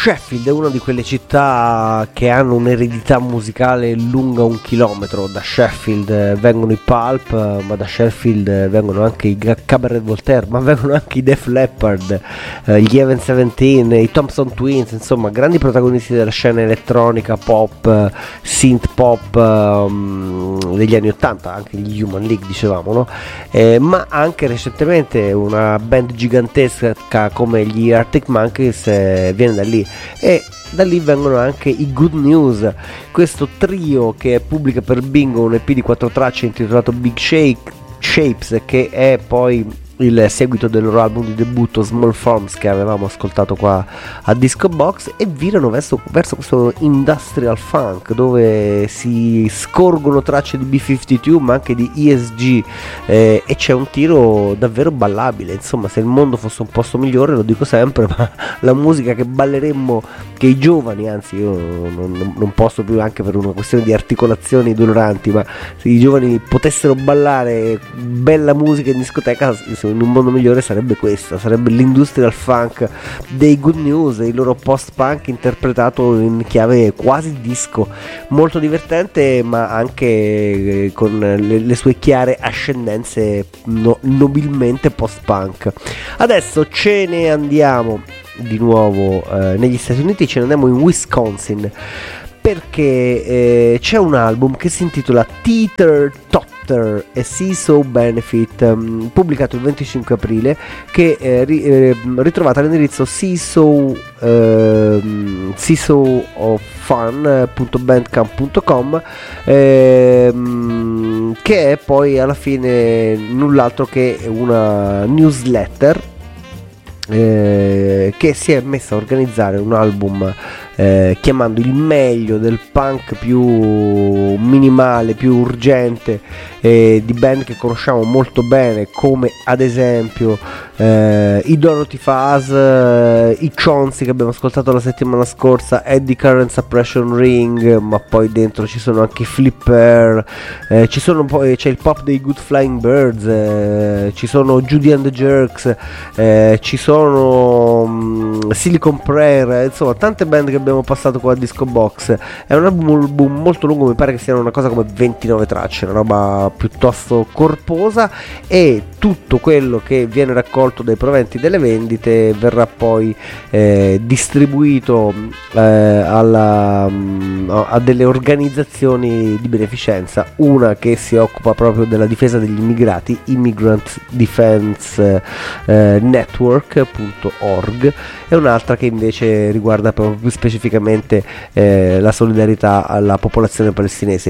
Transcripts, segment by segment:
Sheffield è una di quelle città che hanno un'eredità musicale lunga 1 chilometro. Da Sheffield vengono i Pulp, ma da Sheffield vengono anche i Cabaret Voltaire, ma vengono anche i Def Leppard, gli Even 17, i Thompson Twins, insomma grandi protagonisti della scena elettronica, pop, synth pop degli anni 80, anche gli Human League dicevamo, no? Ma anche recentemente una band gigantesca come gli Arctic Monkeys viene da lì, e da lì vengono anche i Good News, questo trio che pubblica per Bingo un EP di 4 tracce intitolato Big Shapes, che è poi il seguito del loro album di debutto Small Forms che avevamo ascoltato qua a Disco Box, e virano verso questo industrial funk dove si scorgono tracce di B-52 ma anche di ESG, e c'è un tiro davvero ballabile. Insomma, se il mondo fosse un posto migliore, lo dico sempre, ma la musica che balleremmo, che i giovani, anzi io non posso più, anche per una questione di articolazioni doloranti, ma se i giovani potessero ballare bella musica in discoteca, in un mondo migliore sarebbe questa, sarebbe l'industrial funk dei Good News, il loro post-punk interpretato in chiave quasi disco, molto divertente ma anche con le sue chiare ascendenze nobilmente post-punk. Adesso ce ne andiamo di nuovo negli Stati Uniti, ce ne andiamo in Wisconsin, perché c'è un album che si intitola Teeter Totter e Seesaw Benefit, pubblicato il 25 aprile, che ritrovate all'indirizzo seesawfun.bandcamp.com, che è poi alla fine null'altro che una newsletter che si è messa a organizzare un album chiamando il meglio del punk più minimale, più urgente, di band che conosciamo molto bene, come ad esempio i Dorothy Fuzz, i Chauncey che abbiamo ascoltato la settimana scorsa, Eddie Current Suppression Ring, ma poi dentro ci sono anche i Flipper, c'è il pop dei Good Flying Birds, ci sono Judy and the Jerks, ci sono Silicon Prayer, insomma tante band che abbiamo passato qua a Disco Box. È un album molto lungo, mi pare che siano una cosa come 29 tracce, una roba piuttosto corposa, e tutto quello che viene raccolto dai proventi delle vendite verrà poi distribuito a delle organizzazioni di beneficenza, una che si occupa proprio della difesa degli immigrati, Immigrant Defense Network.org, e un'altra che invece riguarda proprio più specificamente la solidarietà alla popolazione palestinese,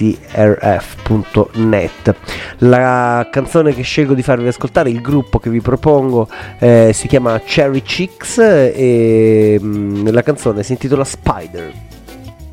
PCRF.net. La canzone che scelgo di farvi ascoltare, il gruppo che vi propongo, si chiama Cherry Chicks, e la canzone si intitola Spider.